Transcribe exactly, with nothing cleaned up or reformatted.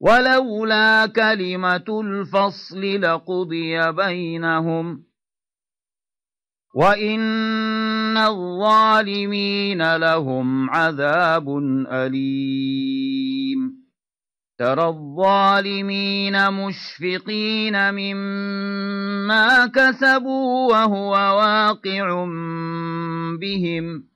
ولولا كلمة الفصل لقضي بينهم وإن الظالمين لهم عذاب أليم ترى الظالمين مشفقين مما كسبوا وهو واقع بهم